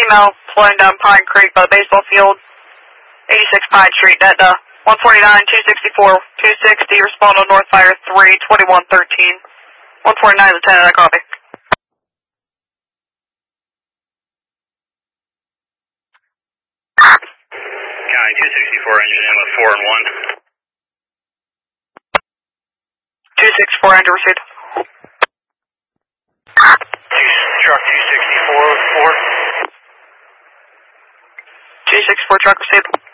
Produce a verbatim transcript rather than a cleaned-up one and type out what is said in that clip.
female floating down Pine Creek by the baseball field, eighty-six Pine Street, at uh, one forty-nine, two sixty-four, two sixty, respond on North Fire three, twenty-one thirteen. one forty-nine, Lieutenant, I copy. County two sixty-four, engine in with four and one. two sixty-four, engine received. Truck two sixty-four, four. two sixty-four, truck received.